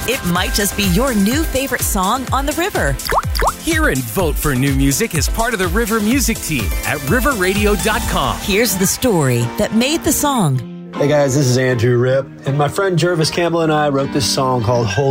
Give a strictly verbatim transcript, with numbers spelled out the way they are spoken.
It might just be your new favorite song on the river. Hear and vote for new music as part of the River Music Team at river radio dot com. Here's the story that made the song. Hey guys, this is Andrew Ripp, and my friend Jervis Campbell and I wrote this song called Hold